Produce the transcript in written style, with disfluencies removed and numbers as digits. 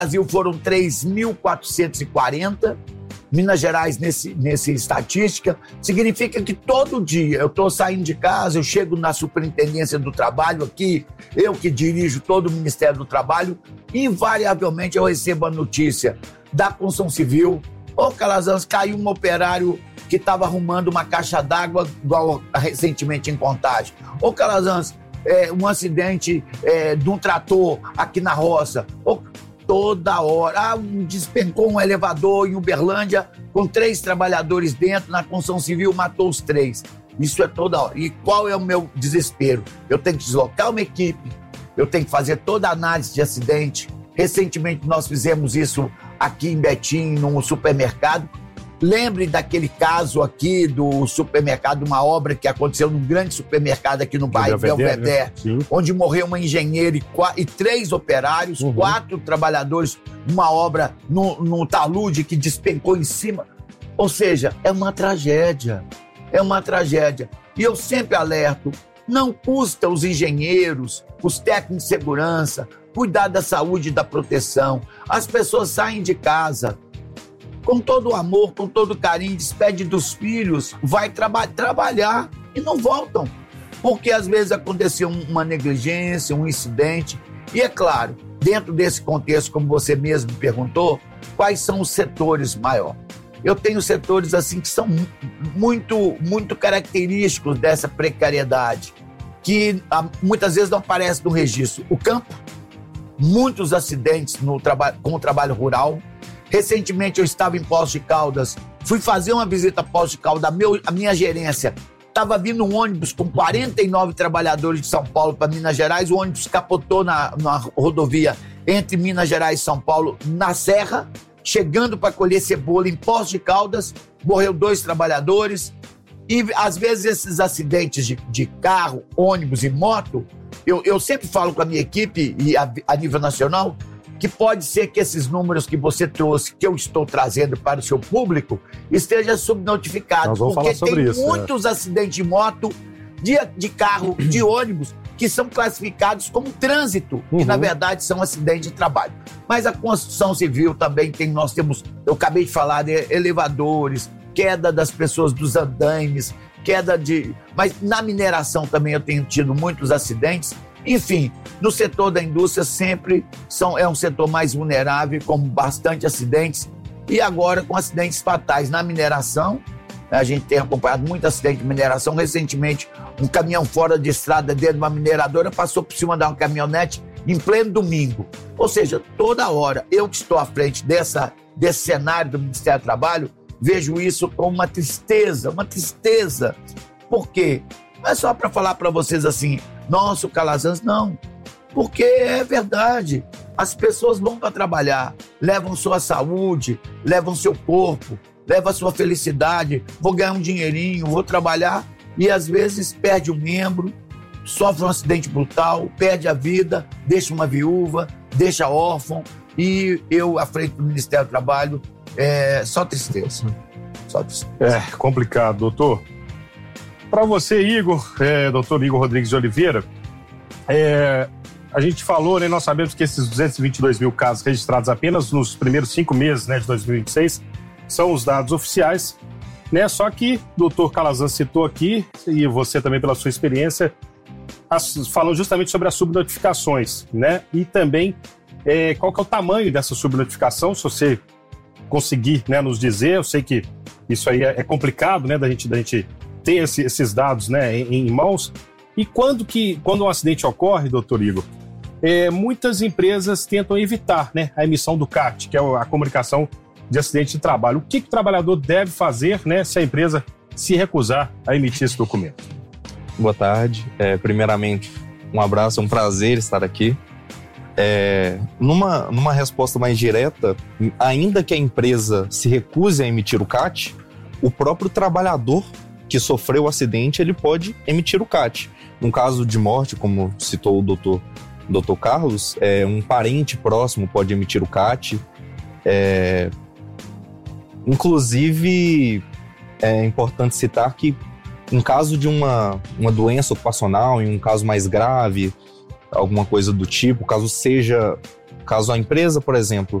Brasil foram 3.440, Minas Gerais nesse estatística, significa que todo dia eu estou saindo de casa, eu chego na Superintendência do Trabalho aqui, eu que dirijo todo o Ministério do Trabalho, invariavelmente eu recebo a notícia da construção civil: ô Calazans, caiu um operário que estava arrumando uma caixa d'água, igual recentemente em Contagem. Ô Calazans, um acidente de um trator aqui na roça. Toda hora. Despencou um elevador em Uberlândia com 3 trabalhadores dentro, na construção civil matou os 3. Isso é toda hora. E qual é o meu desespero? Eu tenho que deslocar uma equipe, eu tenho que fazer toda a análise de acidente. Recentemente nós fizemos isso aqui em Betim, num supermercado. Lembre daquele caso aqui do supermercado, uma obra que aconteceu num grande supermercado aqui no bairro Belvedere, onde morreu uma engenheira e 3 operários, 4 trabalhadores, uma obra no talude que despencou em cima. Ou seja, é uma tragédia, E eu sempre alerto: não custa os engenheiros, os técnicos de segurança, cuidar da saúde e da proteção. As pessoas saem de casa com todo o amor, com todo o carinho, despede dos filhos, vai trabalhar e não voltam. Porque às vezes aconteceu uma negligência, um incidente. E é claro, dentro desse contexto, como você mesmo perguntou, quais são os setores maiores? Eu tenho setores assim que são muito característicos dessa precariedade, que muitas vezes não aparece no registro. O campo, muitos acidentes com o trabalho rural. Recentemente eu estava em Poços de Caldas, fui fazer uma visita a Poços de Caldas, a minha gerência, estava vindo um ônibus com 49 trabalhadores de São Paulo para Minas Gerais, o ônibus capotou na rodovia entre Minas Gerais e São Paulo, na Serra, chegando para colher cebola em Poços de Caldas, morreu 2 trabalhadores, e às vezes esses acidentes de carro, ônibus e moto, eu sempre falo com a minha equipe e a nível nacional, que pode ser que esses números que você trouxe, que eu estou trazendo para o seu público, esteja subnotificado. Porque tem muitos acidentes de moto, de carro, de ônibus, que são classificados como trânsito, que na verdade são acidentes de trabalho. Mas a construção civil também nós temos, eu acabei de falar, de elevadores, queda das pessoas dos andaimes, mas na mineração também eu tenho tido muitos acidentes. Enfim, no setor da indústria sempre é um setor mais vulnerável, com bastante acidentes, e agora com acidentes fatais. Na mineração, a gente tem acompanhado muito acidente de mineração. Recentemente, um caminhão fora de estrada dentro de uma mineradora passou por cima de uma caminhonete em pleno domingo. Ou seja, toda hora, eu que estou à frente desse cenário do Ministério do Trabalho, vejo isso com uma tristeza. Por quê? Não é só para falar para vocês assim: nossa, o Calazans, não. Porque é verdade. As pessoas vão para trabalhar, levam sua saúde, levam seu corpo, levam a sua felicidade. Vou ganhar um dinheirinho, vou trabalhar, e às vezes perde um membro, sofre um acidente brutal, perde a vida, deixa uma viúva, deixa órfão. E eu, à frente do Ministério do Trabalho, só tristeza. É complicado, doutor. Para você, Igor, doutor Igor Rodrigues de Oliveira, a gente falou, né, nós sabemos que esses 222 mil casos registrados apenas nos primeiros 5 meses, né, de 2026 são os dados oficiais, né? Só que o doutor Calazans citou aqui, e você também pela sua experiência, falou justamente sobre as subnotificações, né? E também qual que é o tamanho dessa subnotificação, se você conseguir, né, nos dizer. Eu sei que isso aí é complicado, né, da gente ter esses dados, né, em mãos. E quando um acidente ocorre, doutor Igor, muitas empresas tentam evitar, né, a emissão do CAT, que é a comunicação de acidente de trabalho. O que o trabalhador deve fazer, né, se a empresa se recusar a emitir esse documento? Boa tarde. Primeiramente, um abraço, é um prazer estar aqui. Numa resposta mais direta, ainda que a empresa se recuse a emitir o CAT, o próprio trabalhador que sofreu o acidente, ele pode emitir o CAT. No caso de morte, como citou o doutor Carlos, um parente próximo pode emitir o CAT. Inclusive, é importante citar que, em caso de uma doença ocupacional, em um caso mais grave, alguma coisa do tipo, caso seja Caso a empresa, por exemplo,